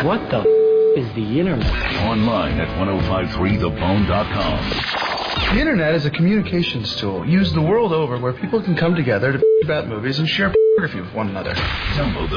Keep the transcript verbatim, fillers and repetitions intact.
What the f- is the internet? Online at ten fifty-three the bone dot com. The internet is a communications tool used the world over where people can come together to about movies and share photography with one another. Download the